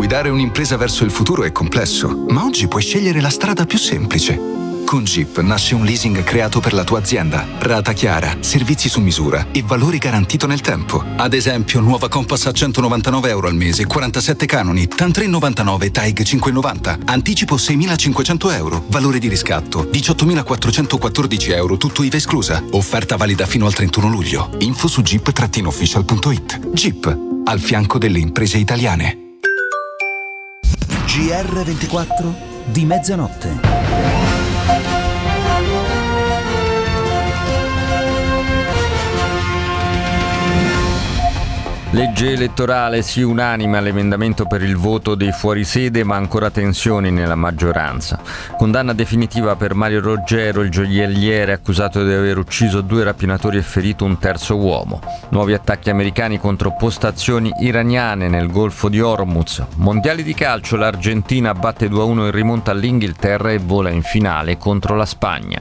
Guidare un'impresa verso il futuro è complesso, ma oggi puoi scegliere la strada più semplice. Con Jeep nasce un leasing creato per la tua azienda. Rata chiara, servizi su misura e valore garantito nel tempo. Ad esempio, nuova Compass a €199 al mese, 47 canoni, TAN 3,99, TAIG 5,90. Anticipo €6.500. Valore di riscatto €18.414, tutto IVA esclusa. Offerta valida fino al 31 luglio. Info su jeep-official.it. Jeep, al fianco delle imprese italiane. GR24 di mezzanotte. Legge elettorale, sì unanime all'emendamento per il voto dei fuorisede, ma ancora tensioni nella maggioranza. Condanna definitiva per Mario Roggero, il gioielliere accusato di aver ucciso 2 rapinatori e ferito un terzo uomo. Nuovi attacchi americani contro postazioni iraniane nel Golfo di Hormuz. Mondiali di calcio, l'Argentina batte 2-1 in rimonta all'Inghilterra e vola in finale contro la Spagna.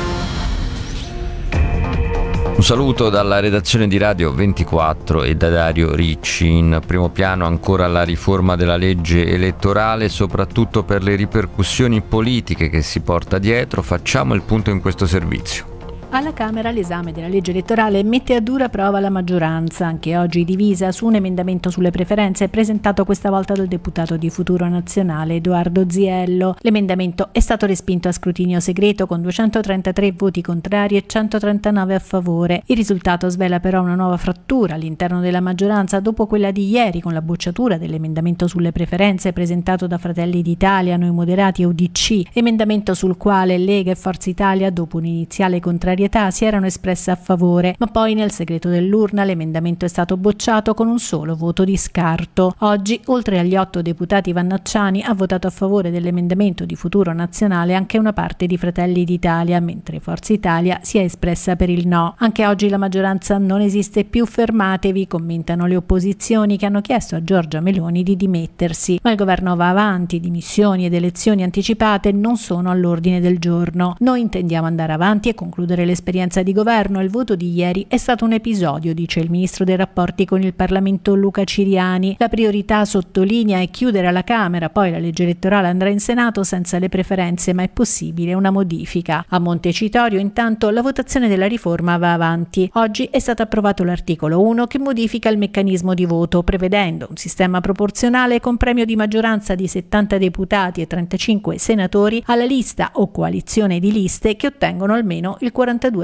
Un saluto dalla redazione di Radio 24 e da Dario Ricci. In primo piano ancora la riforma della legge elettorale, soprattutto per le ripercussioni politiche che si porta dietro. Facciamo il punto in questo servizio. Alla Camera l'esame della legge elettorale mette a dura prova la maggioranza, anche oggi divisa su un emendamento sulle preferenze presentato questa volta dal deputato di Futuro Nazionale Edoardo Ziello. L'emendamento è stato respinto a scrutinio segreto con 233 voti contrari e 139 a favore. Il risultato svela però una nuova frattura all'interno della maggioranza dopo quella di ieri con la bocciatura dell'emendamento sulle preferenze presentato da Fratelli d'Italia, Noi Moderati e UDC, emendamento sul quale Lega e Forza Italia, dopo un'iniziale contrarietà, si erano espresse a favore, ma poi nel segreto dell'urna l'emendamento è stato bocciato con un solo voto di scarto. Oggi, oltre agli 8 deputati vannacciani, ha votato a favore dell'emendamento di Futuro Nazionale anche una parte di Fratelli d'Italia, mentre Forza Italia si è espressa per il no. Anche oggi la maggioranza non esiste più, fermatevi, commentano le opposizioni che hanno chiesto a Giorgia Meloni di dimettersi, ma il governo va avanti, dimissioni ed elezioni anticipate non sono all'ordine del giorno. Noi intendiamo andare avanti e concludere l'esperienza di governo. Il voto di ieri è stato un episodio, dice il ministro dei rapporti con il Parlamento Luca Ciriani. La priorità, sottolinea, è chiudere alla Camera, poi la legge elettorale andrà in Senato senza le preferenze, ma è possibile una modifica. A Montecitorio, intanto, la votazione della riforma va avanti. Oggi è stato approvato l'articolo 1 che modifica il meccanismo di voto, prevedendo un sistema proporzionale con premio di maggioranza di 70 deputati e 35 senatori alla lista o coalizione di liste che ottengono almeno il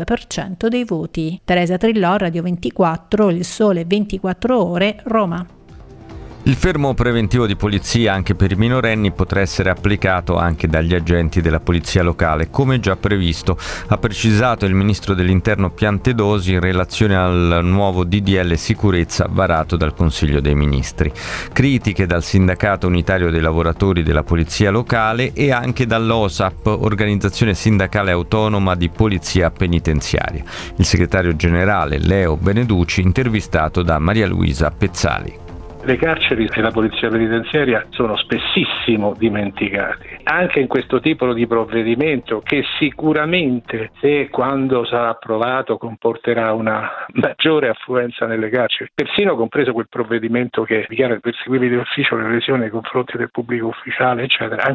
42% dei voti. Teresa Trillò, Radio 24, Il Sole 24 Ore, Roma. Il fermo preventivo di polizia anche per i minorenni potrà essere applicato anche dagli agenti della polizia locale, come già previsto, ha precisato il ministro dell'Interno Piantedosi in relazione al nuovo DDL sicurezza varato dal Consiglio dei Ministri. Critiche dal Sindacato Unitario dei Lavoratori della Polizia Locale e anche dall'OSAP, Organizzazione Sindacale Autonoma di Polizia Penitenziaria. Il segretario generale Leo Beneduci, intervistato da Maria Luisa Pezzali. Le carceri e la polizia penitenziaria sono spessissimo dimenticati. Anche in questo tipo di provvedimento, che sicuramente, se quando sarà approvato, comporterà una maggiore affluenza nelle carceri, persino compreso quel provvedimento che dichiara perseguibili d'ufficio le lesioni nei confronti del pubblico ufficiale, eccetera.